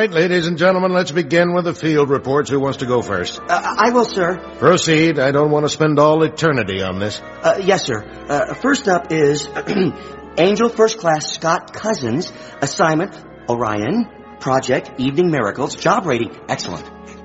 Right, ladies and gentlemen, let's begin with the field reports. Who wants to go first? I will, sir. Proceed. I don't want to spend all eternity on this. Yes, sir. First up is Angel First Class Scott Cousins. Assignment, Orion. Project, Evening Miracles. Job rating, excellent.